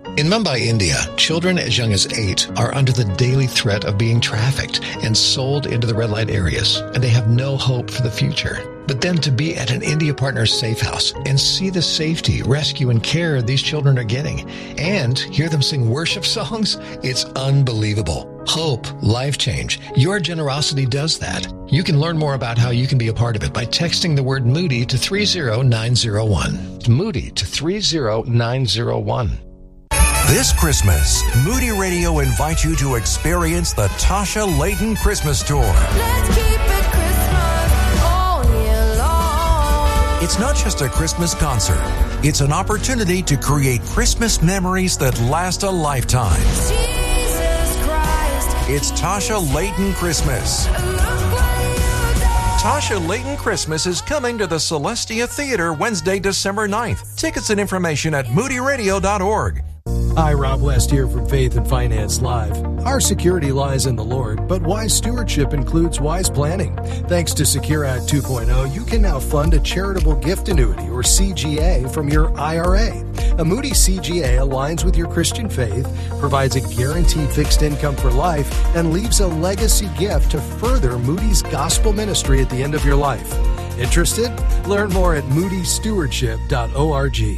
In Mumbai, India, children as young as 8 are under the daily threat of being trafficked and sold into the red light areas, and they have no hope for the future. But then to be at an India Partners safe house and see the safety, rescue, and care these children are getting, and hear them sing worship songs, it's unbelievable. Hope, life change. Your generosity does that. You can learn more about how you can be a part of it by texting the word Moody to 30901. Moody to 30901. This Christmas, Moody Radio invites you to experience the Tasha Layton Christmas Tour. Let's keep it Christmas all year long. It's not just a Christmas concert. It's an opportunity to create Christmas memories that last a lifetime. Jesus Christ. It's Tasha Layton Christmas. Look what you done. Tasha Layton Christmas is coming to the Celestia Theater Wednesday, December 9th. Tickets and information at moodyradio.org. Hi, Rob West here from Faith and Finance Live. Our security lies in the Lord, but wise stewardship includes wise planning. Thanks to Secure Act 2.0, you can now fund a charitable gift annuity, or CGA, from your IRA. A Moody CGA aligns with your Christian faith, provides a guaranteed fixed income for life, and leaves a legacy gift to further Moody's gospel ministry at the end of your life. Interested? Learn more at moodystewardship.org.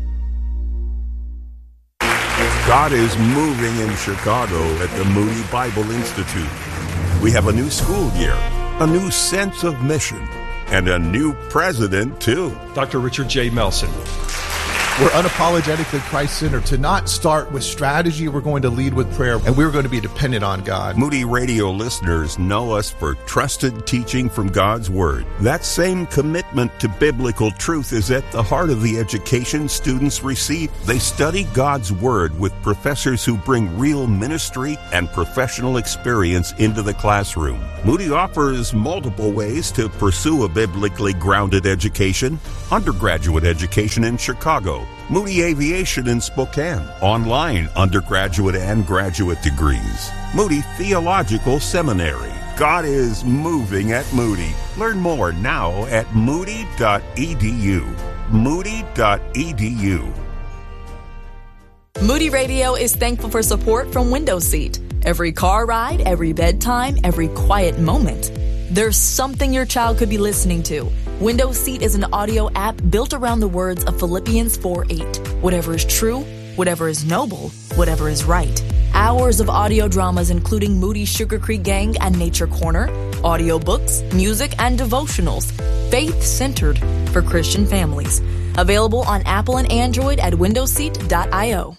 God is moving in Chicago at the Moody Bible Institute. We have a new school year, a new sense of mission, and a new president, too. Dr. Richard J. Melson. We're unapologetically Christ-centered. To not start with strategy, we're going to lead with prayer, and we're going to be dependent on God. Moody Radio listeners know us for trusted teaching from God's Word. That same commitment to biblical truth is at the heart of the education students receive. They study God's Word with professors who bring real ministry and professional experience into the classroom. Moody offers multiple ways to pursue a biblically grounded education. Undergraduate education in Chicago, Moody Aviation in Spokane, online undergraduate and graduate degrees, Moody Theological Seminary. God is moving at Moody. Learn more now at moody.edu. Moody.edu. Moody Radio is thankful for support from Window Seat. Every car ride, every bedtime, every quiet moment. There's something your child could be listening to. Window Seat is an audio app built around the words of Philippians 4:8. Whatever is true, whatever is noble, whatever is right. Hours of audio dramas including Moody's Sugar Creek Gang and Nature Corner, audiobooks, music, and devotionals. Faith-centered for Christian families. Available on Apple and Android at windowseat.io.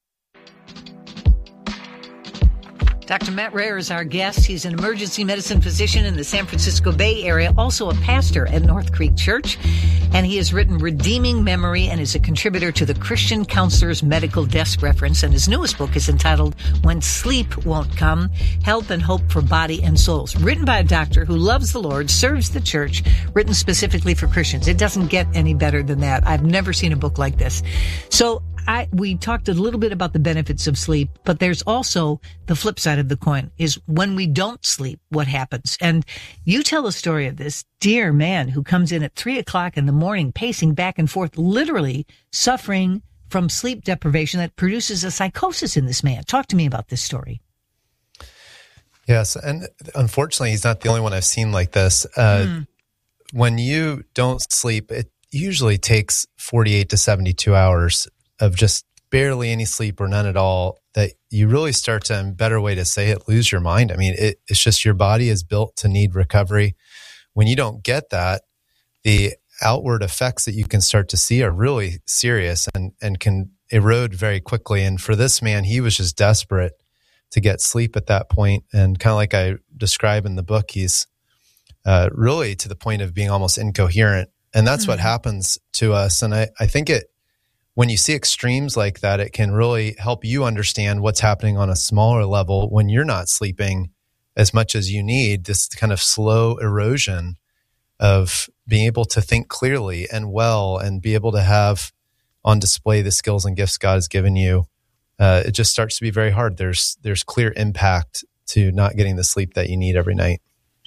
Dr. Matt Rare is our guest. He's an emergency medicine physician in the San Francisco Bay Area, also a pastor at North Creek Church. And he has written Redeeming Memory and is a contributor to the Christian Counselor's Medical Desk Reference. And his newest book is entitled When Sleep Won't Come, Help and Hope for Body and Souls. Written by a doctor who loves the Lord, serves the church, written specifically for Christians. It doesn't get any better than that. I've never seen a book like this. So we talked a little bit about the benefits of sleep, but there's also the flip side of the coin is when we don't sleep, what happens? And you tell the story of this dear man who comes in at 3:00 in the morning, pacing back and forth, literally suffering from sleep deprivation that produces a psychosis in this man. Talk to me about this story. Yes. And unfortunately, he's not the only one I've seen like this. When you don't sleep, it usually takes 48 to 72 hours of just barely any sleep or none at all, that you really start to, in a better way to say it, lose your mind. I mean, it's just your body is built to need recovery. When you don't get that, the outward effects that you can start to see are really serious and can erode very quickly. And for this man, he was just desperate to get sleep at that point. And kind of like I describe in the book, he's really to the point of being almost incoherent. And that's what happens to us. And I think when you see extremes like that, it can really help you understand what's happening on a smaller level when you're not sleeping as much as you need, this kind of slow erosion of being able to think clearly and well and be able to have on display the skills and gifts God has given you. It just starts to be very hard. There's clear impact to not getting the sleep that you need every night.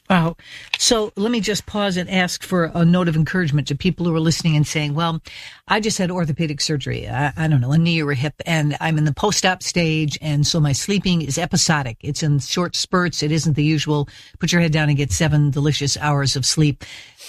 Wow. So let me just pause and ask for a note of encouragement to people who are listening and saying, well, I just had orthopedic surgery. I don't know, a knee or a hip, and I'm in the post-op stage. And so my sleeping is episodic. It's in short spurts. It isn't the usual put your head down and get 7 delicious hours of sleep.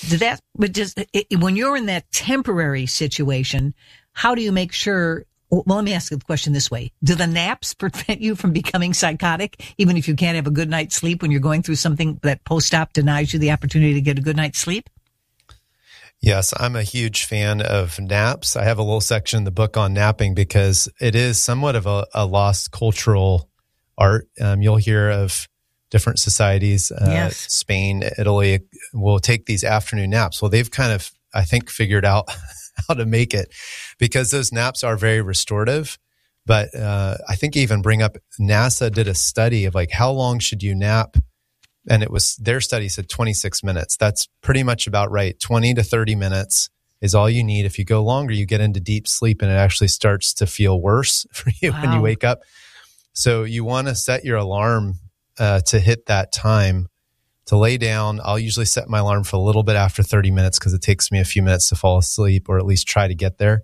When you're in that temporary situation, how do you make sure? Well, let me ask the question this way. Do the naps prevent you from becoming psychotic, even if you can't have a good night's sleep when you're going through something that post-op denies you the opportunity to get a good night's sleep? Yes, I'm a huge fan of naps. I have a little section in the book on napping because it is somewhat of a lost cultural art. You'll hear of different societies, yes. Spain, Italy, will take these afternoon naps. Well, they've kind of, I think, figured out how to make it because those naps are very restorative. But I think even bring up NASA did a study of like how long should you nap? And it was their study said 26 minutes. That's pretty much about right. 20 to 30 minutes is all you need. If you go longer, you get into deep sleep and it actually starts to feel worse for you when you wake up. So you want to set your alarm to hit that time. To lay down, I'll usually set my alarm for a little bit after 30 minutes because it takes me a few minutes to fall asleep or at least try to get there.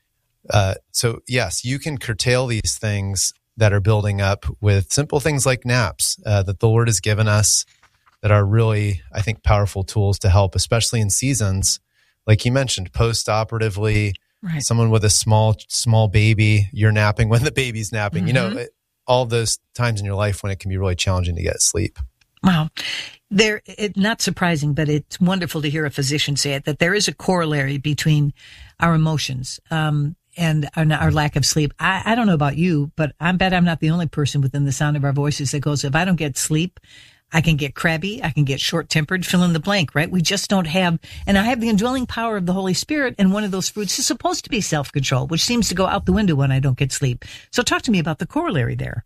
So yes, you can curtail these things that are building up with simple things like naps that the Lord has given us that are really, I think, powerful tools to help, especially in seasons. Like you mentioned, post-operatively, right. Someone with a small baby, you're napping when the baby's napping. Mm-hmm. You know, all those times in your life when it can be really challenging to get sleep. Wow. It's not surprising, but it's wonderful to hear a physician say it, that there is a corollary between our emotions and our lack of sleep. I don't know about you, but I bet I'm not the only person within the sound of our voices that goes, if I don't get sleep, I can get crabby, I can get short-tempered, fill in the blank, right? We just don't have, and I have the indwelling power of the Holy Spirit, and one of those fruits is supposed to be self-control, which seems to go out the window when I don't get sleep. So talk to me about the corollary there.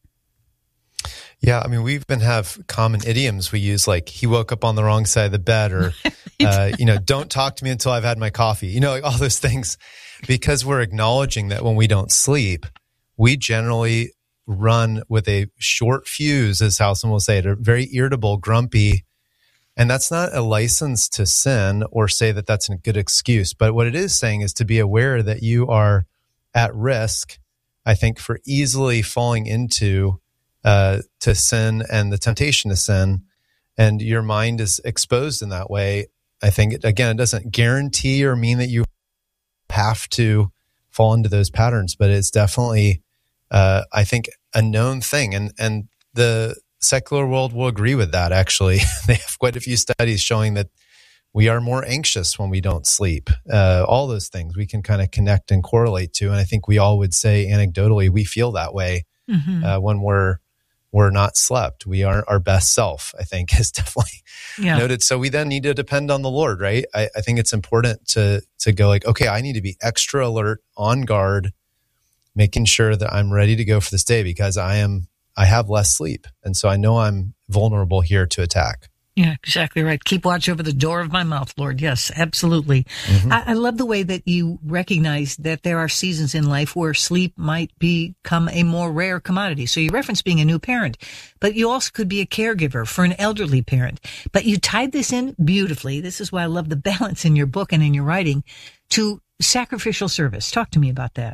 Yeah, I mean, we even have common idioms we use, like he woke up on the wrong side of the bed, or, don't talk to me until I've had my coffee, like all those things, because we're acknowledging that when we don't sleep, we generally run with a short fuse, as how someone will say it, very irritable, grumpy. And that's not a license to sin or say that that's a good excuse. But what it is saying is to be aware that you are at risk, I think, for easily falling into to sin and the temptation to sin, and your mind is exposed in that way. I think, it doesn't guarantee or mean that you have to fall into those patterns, but it's definitely, I think, a known thing. And the secular world will agree with that, actually. They have quite a few studies showing that we are more anxious when we don't sleep. All those things we can kind of connect and correlate to. And I think we all would say anecdotally, we feel that way when we're not slept. We aren't our best self, I think, is definitely noted. So we then need to depend on the Lord, right? I think it's important to go like, okay, I need to be extra alert, on guard, making sure that I'm ready to go for this day because I have less sleep. And so I know I'm vulnerable here to attack. Yeah, exactly right. Keep watch over the door of my mouth, Lord. Yes, absolutely. Mm-hmm. I love the way that you recognize that there are seasons in life where sleep might become a more rare commodity. So you referenced being a new parent, but you also could be a caregiver for an elderly parent. But you tied this in beautifully. This is why I love the balance in your book and in your writing to sacrificial service. Talk to me about that.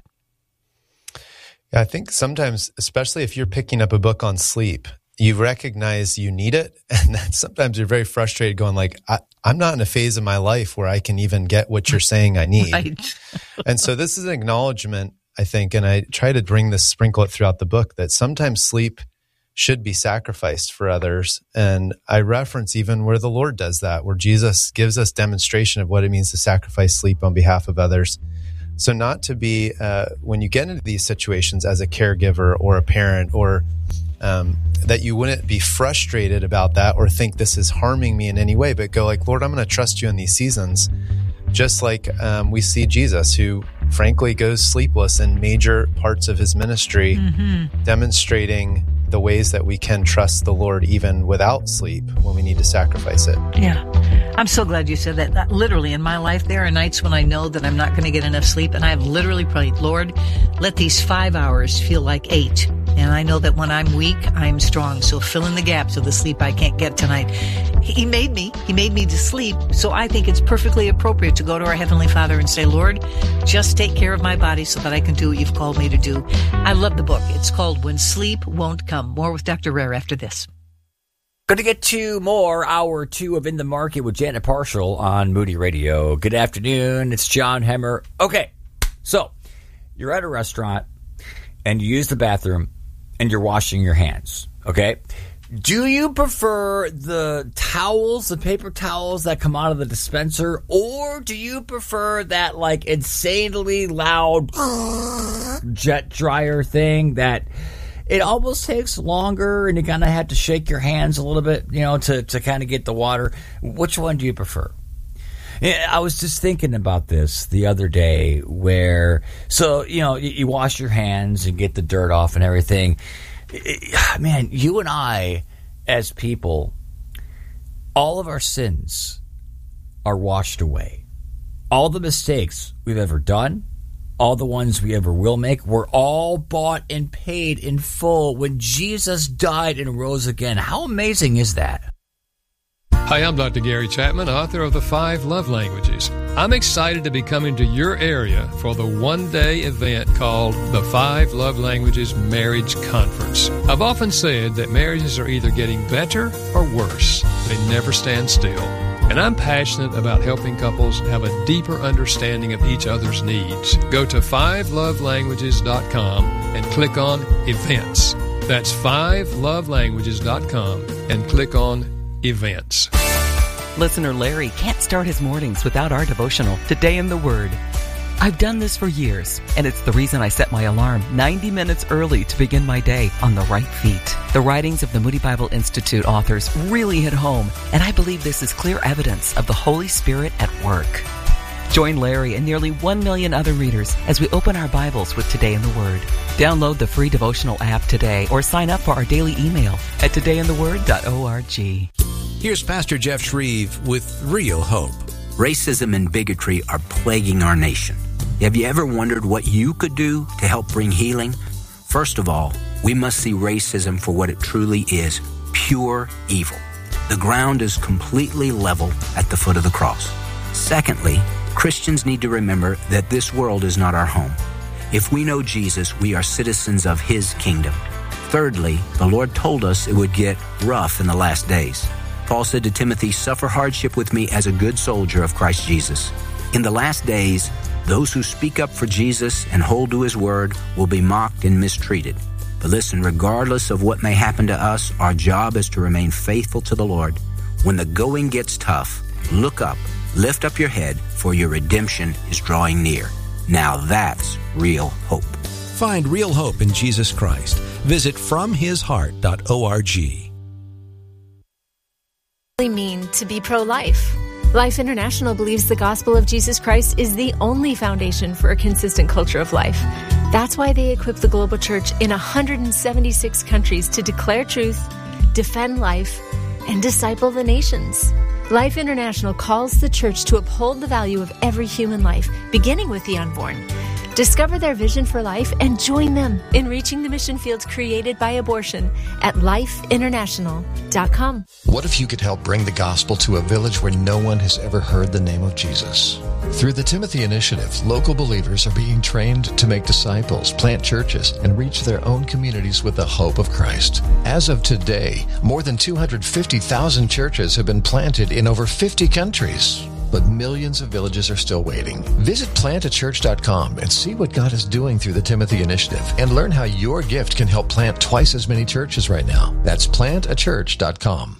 Yeah, I think sometimes, especially if you're picking up a book on sleep, you recognize you need it. And then sometimes you're very frustrated going like, I'm not in a phase of my life where I can even get what you're saying I need. Right. And so this is an acknowledgement, I think, and I try to sprinkle it throughout the book, that sometimes sleep should be sacrificed for others. And I reference even where the Lord does that, where Jesus gives us demonstration of what it means to sacrifice sleep on behalf of others. So not to be, when you get into these situations as a caregiver or a parent, or that you wouldn't be frustrated about that or think this is harming me in any way, but go like, Lord, I'm going to trust you in these seasons. Just like we see Jesus, who frankly goes sleepless in major parts of his ministry, demonstrating the ways that we can trust the Lord even without sleep when we need to sacrifice it. Yeah. I'm so glad you said that. Literally, in my life, there are nights when I know that I'm not going to get enough sleep, and I've literally prayed, Lord, let these 5 hours feel like 8. And I know that when I'm weak, I'm strong. So fill in the gaps of the sleep I can't get tonight. He made me to sleep. So I think it's perfectly appropriate to go to our Heavenly Father and say, Lord, just take care of my body so that I can do what you've called me to do. I love the book. It's called When Sleep Won't Come. More with Dr. Rare after this. Going to get to more hour 2 of In the Market with Janet Parshall on Moody Radio. Good afternoon. It's John Hemmer. Okay, so you're at a restaurant and you use the bathroom and you're washing your hands, okay? Do you prefer the towels, the paper towels that come out of the dispenser, or do you prefer that like insanely loud jet dryer thing that it almost takes longer and you kind of have to shake your hands a little bit, to kind of get the water? Which one do you prefer? I was just thinking about this the other day where, you wash your hands and get the dirt off and everything. Man, you and I, as people, all of our sins are washed away. All the mistakes we've ever done, all the ones we ever will make, were all bought and paid in full when Jesus died and rose again. How amazing is that? Hi, I'm Dr. Gary Chapman, author of The 5 Love Languages. I'm excited to be coming to your area for the one-day event called the 5 Love Languages Marriage Conference. I've often said that marriages are either getting better or worse. They never stand still. And I'm passionate about helping couples have a deeper understanding of each other's needs. Go to 5lovelanguages.com and click on Events. That's 5lovelanguages.com and click on Events. Listener Larry can't start his mornings without our devotional, Today in the Word. I've done this for years, and it's the reason I set my alarm 90 minutes early to begin my day on the right feet. The writings of the Moody Bible Institute authors really hit home, and I believe this is clear evidence of the Holy Spirit at work. Join Larry and nearly 1 million other readers as we open our Bibles with Today in the Word. Download the free devotional app today or sign up for our daily email at todayintheword.org. Here's Pastor Jeff Shreve with Real Hope. Racism and bigotry are plaguing our nation. Have you ever wondered what you could do to help bring healing? First of all, we must see racism for what it truly is, pure evil. The ground is completely level at the foot of the cross. Secondly, Christians need to remember that this world is not our home. If we know Jesus, we are citizens of His kingdom. Thirdly, the Lord told us it would get rough in the last days. Paul said to Timothy, "Suffer hardship with me as a good soldier of Christ Jesus." In the last days, those who speak up for Jesus and hold to His word will be mocked and mistreated. But listen, regardless of what may happen to us, our job is to remain faithful to the Lord. When the going gets tough, look up, lift up your head, for your redemption is drawing near. Now that's real hope. Find real hope in Jesus Christ. Visit FromHisHeart.org. Mean to be pro-life. Life International believes the gospel of Jesus Christ is the only foundation for a consistent culture of life. That's why they equip the global church in 176 countries to declare truth, defend life, and disciple the nations. Life International calls the church to uphold the value of every human life, beginning with the unborn. Discover their vision for life and join them in reaching the mission fields created by abortion at lifeinternational.com. What if you could help bring the gospel to a village where no one has ever heard the name of Jesus? Through the Timothy Initiative, local believers are being trained to make disciples, plant churches, and reach their own communities with the hope of Christ. As of today, more than 250,000 churches have been planted in over 50 countries. But millions of villages are still waiting. Visit plantachurch.com and see what God is doing through the Timothy Initiative and learn how your gift can help plant twice as many churches right now. That's plantachurch.com.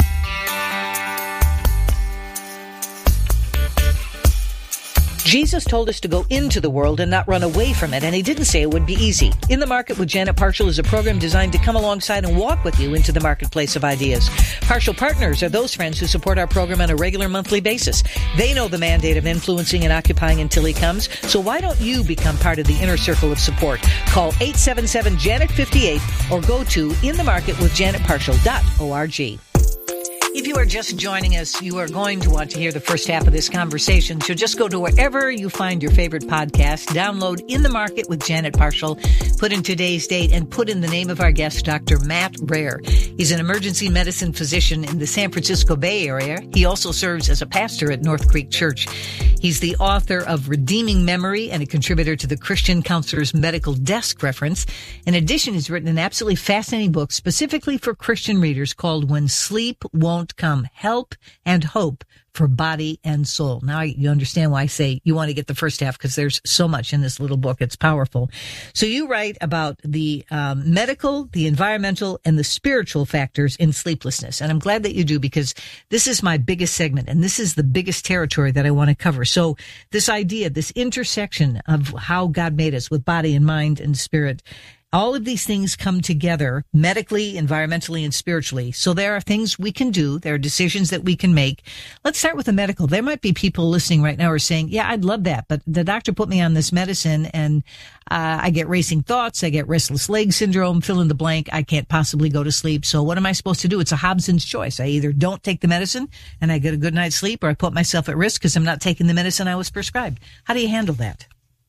Jesus told us to go into the world and not run away from it, and He didn't say it would be easy. In the Market with Janet Parshall is a program designed to come alongside and walk with you into the marketplace of ideas. Parshall Partners are those friends who support our program on a regular monthly basis. They know the mandate of influencing and occupying until He comes, so why don't you become part of the inner circle of support? Call 877-JANET-58 or go to inthemarketwithjanetparshall.org. If you are just joining us, you are going to want to hear the first half of this conversation. So just go to wherever you find your favorite podcast, download In the Market with Janet Parshall, put in today's date, and put in the name of our guest, Dr. Matt Rehrer. He's an emergency medicine physician in the San Francisco Bay Area. He also serves as a pastor at North Creek Church. He's the author of Redeeming Memory and a contributor to the Christian Counselor's Medical Desk reference. In addition, he's written an absolutely fascinating book specifically for Christian readers called When Sleep Won't Come, Help and Hope for Body and Soul. Now you understand why I say you want to get the first half, because there's so much in this little book. It's powerful. So you write about the medical, the environmental, and the spiritual factors in sleeplessness. And I'm glad that you do, because this is my biggest segment, and this is the biggest territory that I want to cover. So this idea, this intersection of how God made us with body and mind and spirit, all of these things come together medically, environmentally, and spiritually. So there are things we can do. There are decisions that we can make. Let's start with the medical. There might be people listening right now who are saying, yeah, I'd love that, but the doctor put me on this medicine and I get racing thoughts. I get restless leg syndrome, fill in the blank. I can't possibly go to sleep. So what am I supposed to do? It's a Hobson's choice. I either don't take the medicine and I get a good night's sleep, or I put myself at risk because I'm not taking the medicine I was prescribed. How do you handle that?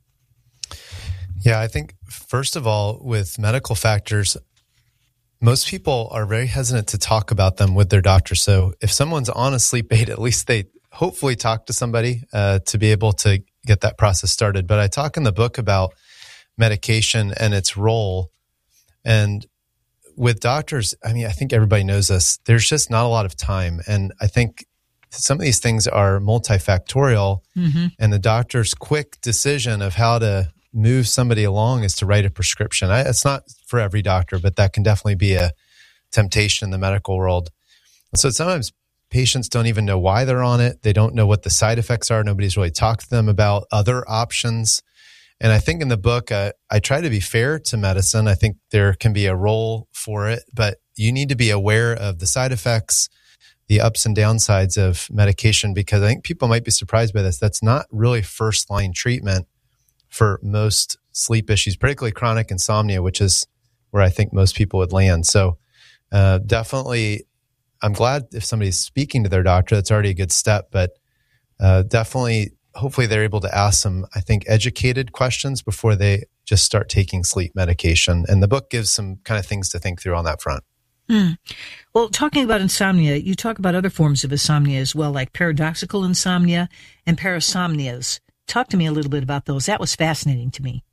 Yeah, I think first of all, with medical factors, most people are very hesitant to talk about them with their doctor. So if someone's on a sleep aid, at least they hopefully talk to somebody to be able to get that process started. But I talk in the book about medication and its role. And with doctors, I mean, I think everybody knows this. There's just not a lot of time. And I think some of these things are multifactorial. Mm-hmm. And the doctor's quick decision of how to move somebody along is to write a prescription. It's not for every doctor, but that can definitely be a temptation in the medical world. And so sometimes patients don't even know why they're on it. They don't know what the side effects are. Nobody's really talked to them about other options. And I think in the book, I try to be fair to medicine. I think there can be a role for it, but you need to be aware of the side effects, the ups and downsides of medication, because I think people might be surprised by this. That's not really first line treatment for most sleep issues, particularly chronic insomnia, which is where I think most people would land. So definitely, I'm glad if somebody's speaking to their doctor, that's already a good step, but definitely, hopefully they're able to ask some, I think, educated questions before they just start taking sleep medication. And the book gives some kind of things to think through on that front. Well, talking about insomnia, you talk about other forms of insomnia as well, like paradoxical insomnia and parasomnias. Talk to me a little bit about those. That was fascinating to me.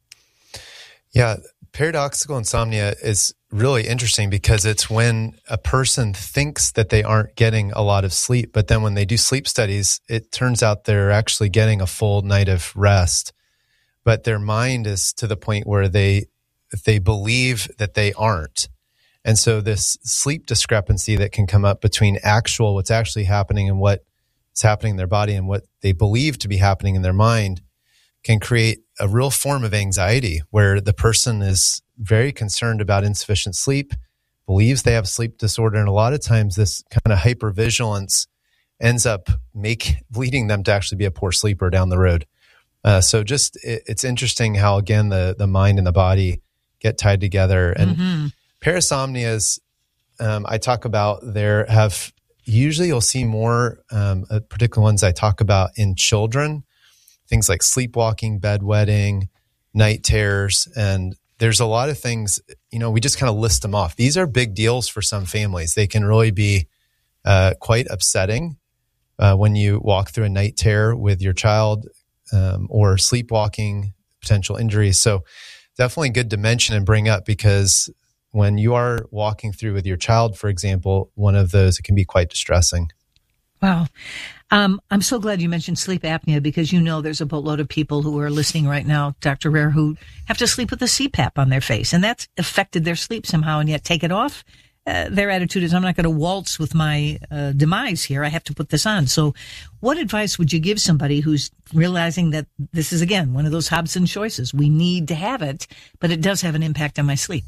Yeah, paradoxical insomnia is really interesting because it's when a person thinks that they aren't getting a lot of sleep, but then when they do sleep studies, it turns out they're actually getting a full night of rest, but their mind is to the point where they believe that they aren't. And so this sleep discrepancy that can come up between what's actually happening and what's happening in their body and what they believe to be happening in their mind can create a real form of anxiety where the person is very concerned about insufficient sleep, believes they have sleep disorder. And a lot of times this kind of hypervigilance ends up leading them to actually be a poor sleeper down the road. So it's interesting how, again, the mind and the body get tied together. And parasomnias, I talk about usually you'll see more, particular ones I talk about in children, things like sleepwalking, bedwetting, night terrors. And there's a lot of things, we just kind of list them off. These are big deals for some families. They can really be quite upsetting when you walk through a night terror with your child or sleepwalking, potential injuries. So definitely good to mention and bring up, because when you are walking through with your child, for example, one of those, it can be quite distressing. Wow. I'm so glad you mentioned sleep apnea, because there's a boatload of people who are listening right now, Dr. Rehrer, who have to sleep with a CPAP on their face, and that's affected their sleep somehow, and yet take it off. Their attitude is, I'm not going to waltz with my demise here. I have to put this on. So what advice would you give somebody who's realizing that this is, again, one of those Hobson choices? We need to have it, but it does have an impact on my sleep.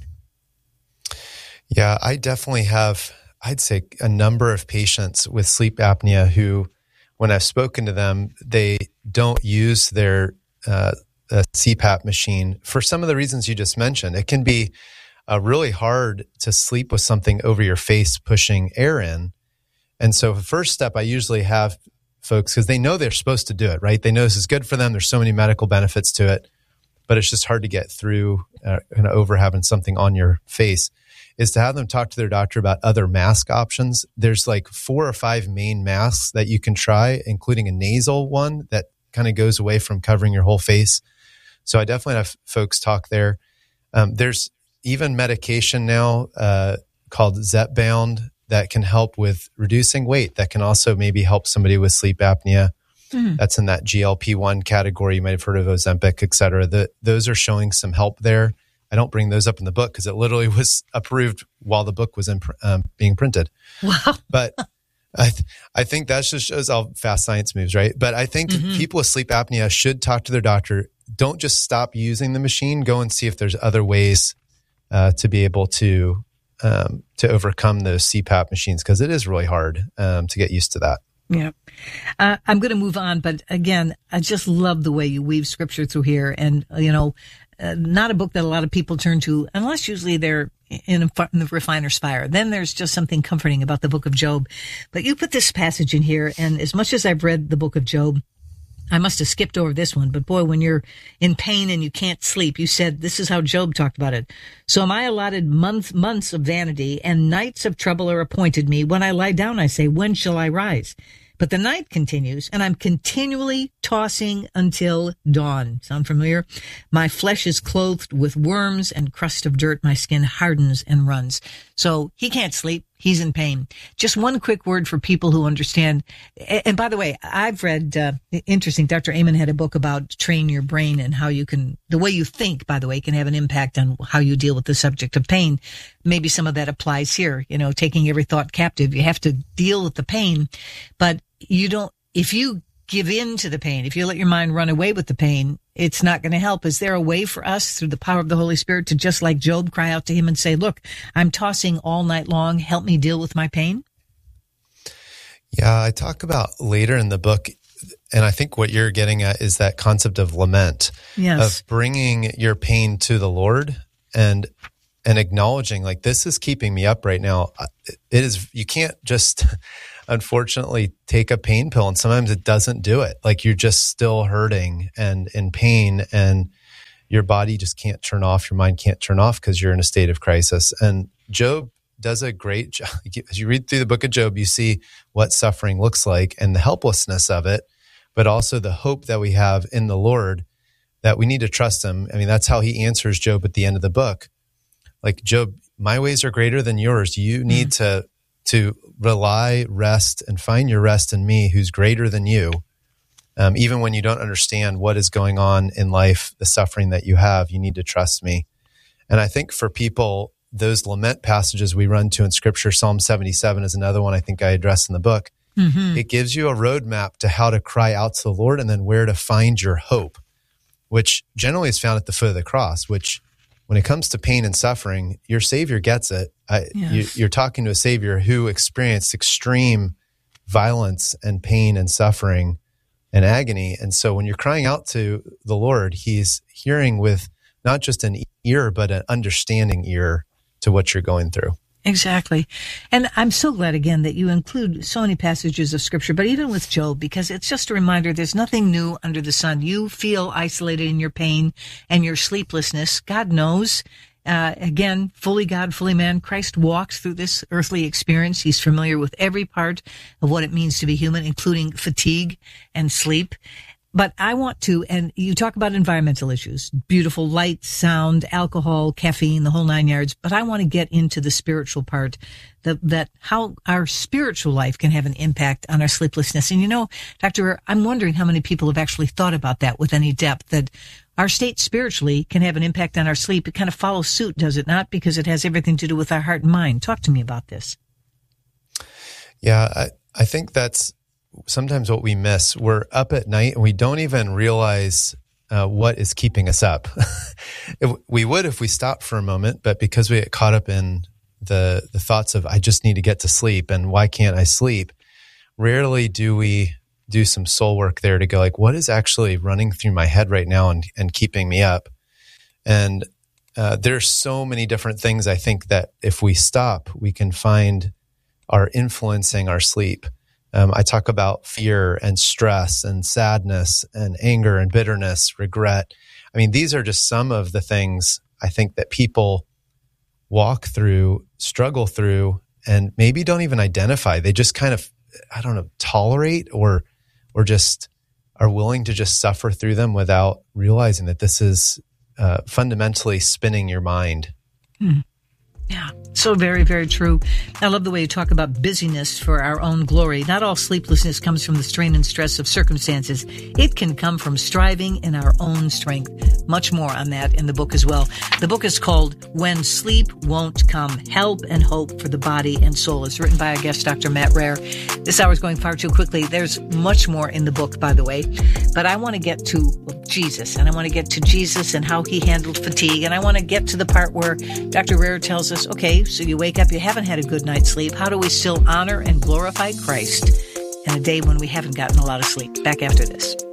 Yeah, I definitely have, I'd say, a number of patients with sleep apnea who, when I've spoken to them, they don't use their CPAP machine for some of the reasons you just mentioned. It can be really hard to sleep with something over your face pushing air in. And so the first step I usually have folks, because they know they're supposed to do it, right? They know this is good for them. There's so many medical benefits to it, but it's just hard to get through kind of over having something on your face, is to have them talk to their doctor about other mask options. There's like 4 or 5 main masks that you can try, including a nasal one that kind of goes away from covering your whole face. So I definitely have folks talk there. There's even medication now called Zepbound that can help with reducing weight, that can also maybe help somebody with sleep apnea. That's in that GLP-1 category. You might have heard of Ozempic, et cetera. Those are showing some help there. I don't bring those up in the book because it literally was approved while the book was being printed. Wow. But I think that just shows how fast science moves, right? But I think people with sleep apnea should talk to their doctor. Don't just stop using the machine. Go and see if there's other ways to be able to overcome those CPAP machines, because it is really hard to get used to that. Yeah. I'm going to move on, but again, I just love the way you weave scripture through here. And, not a book that a lot of people turn to unless usually they're in the refiner's fire. Then there's just something comforting about the book of Job. But you put this passage in here, and as much as I've read the book of Job, I must have skipped over this one, but boy, when you're in pain and you can't sleep, you said, this is how Job talked about it. So am I allotted months of vanity, and nights of trouble are appointed me. When I lie down, I say, when shall I rise? But the night continues, and I'm continually tossing until dawn. Sound familiar? My flesh is clothed with worms and crust of dirt. My skin hardens and runs. So he can't sleep. He's in pain. Just one quick word for people who understand. And by the way, I've read, interesting, Dr. Amen had a book about train your brain and how you can, the way you think, by the way, can have an impact on how you deal with the subject of pain. Maybe some of that applies here, taking every thought captive. You have to deal with the pain, but if you give in to the pain, if you let your mind run away with the pain, it's not going to help. Is there a way for us through the power of the Holy Spirit to, just like Job, cry out to him and say, look, I'm tossing all night long. Help me deal with my pain? Yeah, I talk about later in the book, and I think what you're getting at is that concept of lament, yes, of bringing your pain to the Lord and acknowledging, like, this is keeping me up right now. It is, you can't just unfortunately take a pain pill, and sometimes it doesn't do it. Like, you're just still hurting and in pain, and your body just can't turn off. Your mind can't turn off because you're in a state of crisis. And Job does a great job. As you read through the book of Job, you see what suffering looks like and the helplessness of it, but also the hope that we have in the Lord, that we need to trust him. I mean, that's how he answers Job at the end of the book. Like, Job, my ways are greater than yours. You need to rely, rest, and find your rest in me, who's greater than you. Even when you don't understand what is going on in life, the suffering that you have, you need to trust me. And I think for people, those lament passages we run to in Scripture, Psalm 77 is another one I think I address in the book. It gives you a roadmap to how to cry out to the Lord, and then where to find your hope, which generally is found at the foot of the cross, which, when it comes to pain and suffering, your Savior gets it. You're talking to a Savior who experienced extreme violence and pain and suffering and agony. And so when you're crying out to the Lord, he's hearing with not just an ear, but an understanding ear to what you're going through. Exactly. And I'm so glad, again, that you include so many passages of Scripture, but even with Job, because it's just a reminder there's nothing new under the sun. You feel isolated in your pain and your sleeplessness. God knows. Again, fully God, fully man. Christ walks through this earthly experience. He's familiar with every part of what it means to be human, including fatigue and sleep. But I want to, and you talk about environmental issues, beautiful light, sound, alcohol, caffeine, the whole 9 yards. But I want to get into the spiritual part, that how our spiritual life can have an impact on our sleeplessness. And Doctor, I'm wondering how many people have actually thought about that with any depth, that our state spiritually can have an impact on our sleep. It kind of follows suit, does it not? Because it has everything to do with our heart and mind. Talk to me about this. Yeah, I think that's sometimes what we miss. We're up at night and we don't even realize what is keeping us up. We would if we stopped for a moment, but because we get caught up in the thoughts of, I just need to get to sleep and why can't I sleep? Rarely do we do some soul work there to go, like, what is actually running through my head right now and keeping me up? And there's so many different things I think that if we stop, we can find are influencing our sleep. I talk about fear and stress and sadness and anger and bitterness, regret. I mean, these are just some of the things I think that people walk through, struggle through, and maybe don't even identify. They just kind of, tolerate or just are willing to just suffer through them without realizing that this is fundamentally spinning your mind. Yeah, so very, very true. I love the way you talk about busyness for our own glory. Not all sleeplessness comes from the strain and stress of circumstances. It can come from striving in our own strength. Much more on that in the book as well. The book is called When Sleep Won't Come, Help and Hope for the Body and Soul. It's written by our guest, Dr. Matt Rare. This hour is going far too quickly. There's much more in the book, by the way. But I want to get to Jesus, and I want to get to Jesus and how he handled fatigue. And I want to get to the part where Dr. Rare tells us, okay, so you wake up, you haven't had a good night's sleep. How do we still honor and glorify Christ in a day when we haven't gotten a lot of sleep? Back after this.